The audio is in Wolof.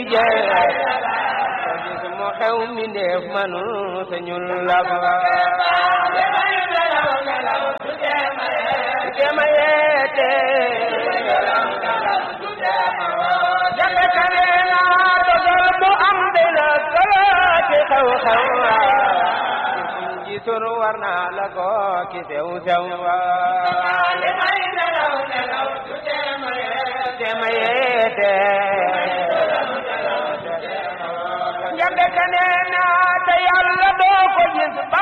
jeex gis mu xew mi ndeef manu sañul la fa dema yeete jabe kanena dogal bu am dela salaati xew-xew gisul war naa la ko ki sew sew dema yeete jabe kanena te yàlla doo ko gis